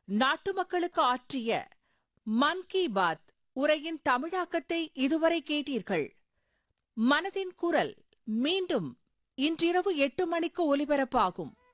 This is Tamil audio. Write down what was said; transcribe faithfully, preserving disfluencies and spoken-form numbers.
நாட்டு மக்களுக்கு ஆற்றிய மன் கி பாத் உரையின் தமிழாக்கத்தை இதுவரை கேட்டீர்கள். மனதின் குரல் மீண்டும் இன்றிரவு எட்டு மணிக்கு ஒலிபரப்பாகும்.